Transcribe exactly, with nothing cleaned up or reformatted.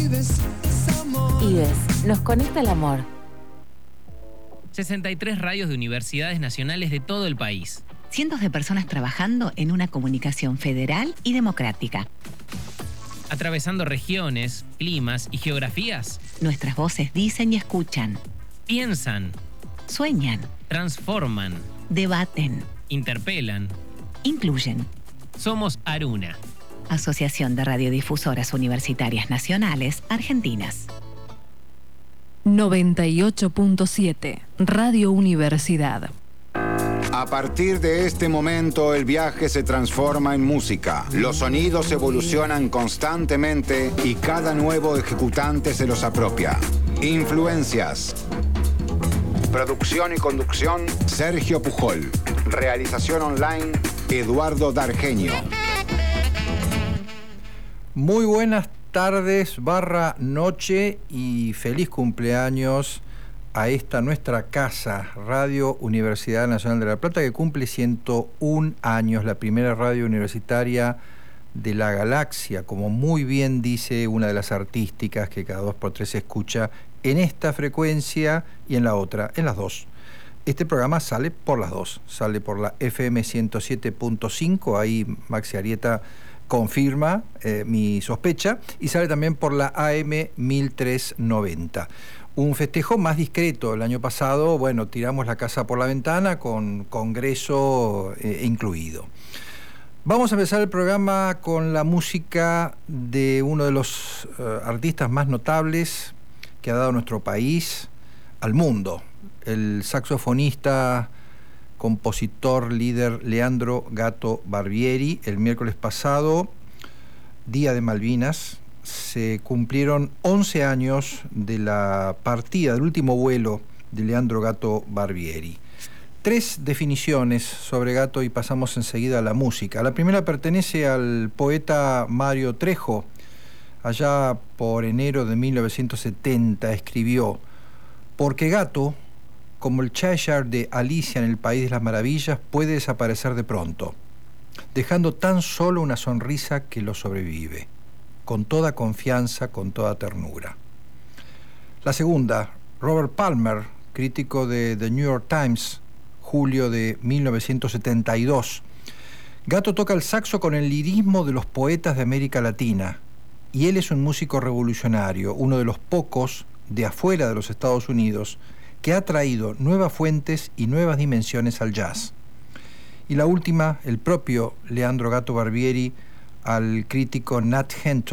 IBES nos conecta al amor. sesenta y tres radios de universidades nacionales de todo el país. Cientos de personas trabajando en una comunicación federal y democrática. Atravesando regiones, climas y geografías. Nuestras voces dicen y escuchan. Piensan. Sueñan. Transforman. Debaten. Interpelan. Incluyen. Somos Aruna. Asociación de Radiodifusoras Universitarias Nacionales Argentinas. noventa y ocho punto siete Radio Universidad. A partir de este momento el viaje se transforma en música. Los sonidos evolucionan constantemente y cada nuevo ejecutante se los apropia. Influencias. Producción y conducción, Sergio Pujol. Realización online, Eduardo Dargenio. Muy buenas tardes, barra noche y feliz cumpleaños a esta nuestra casa, Radio Universidad Nacional de La Plata, que cumple ciento un años, la primera radio universitaria de la galaxia, como muy bien dice una de las artísticas que cada dos por tres se escucha en esta frecuencia y en la otra, en las dos. Este programa sale por las dos, sale por la F M ciento siete punto cinco, ahí Maxi Arieta confirma eh, mi sospecha, y sale también por la A M mil trescientos noventa. Un festejo más discreto. El año pasado, bueno, tiramos la casa por la ventana con congreso eh, incluido. Vamos a empezar el programa con la música de uno de los uh, artistas más notables que ha dado nuestro país al mundo, el saxofonista, compositor, líder Leandro Gato Barbieri. El miércoles pasado, Día de Malvinas, se cumplieron once años de la partida, del último vuelo de Leandro Gato Barbieri. Tres definiciones sobre Gato y pasamos enseguida a la música. La primera pertenece al poeta Mario Trejo. Allá por enero de mil novecientos setenta escribió: porque Gato, como el Cheshire de Alicia en el País de las Maravillas, puede desaparecer de pronto, dejando tan solo una sonrisa que lo sobrevive, con toda confianza, con toda ternura. La segunda, Robert Palmer, crítico de The New York Times, julio de mil novecientos setenta y dos. Gato toca el saxo con el lirismo de los poetas de América Latina, y él es un músico revolucionario, uno de los pocos de afuera de los Estados Unidos que ha traído nuevas fuentes y nuevas dimensiones al jazz. Y la última, el propio Leandro Gato Barbieri, al crítico Nat Henton,